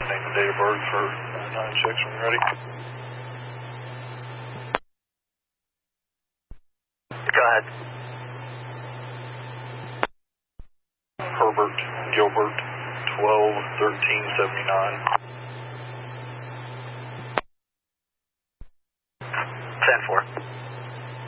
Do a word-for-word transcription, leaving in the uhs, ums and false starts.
name and date of birth for nine six when you're ready. Go ahead. Herbert Gilbert, twelve thirteen seventy-nine. ten four.